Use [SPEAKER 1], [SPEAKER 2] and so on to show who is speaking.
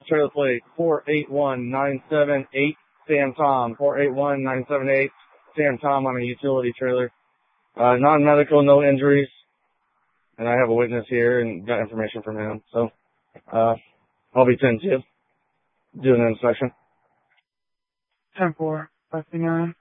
[SPEAKER 1] trailer plate 481978 Sam Tom, 481978 Sam Tom on a utility trailer. Non-medical, no injuries. And I have a witness here and got information from him. So, I'll be 10-2 doing an inspection.
[SPEAKER 2] 10-4, 539.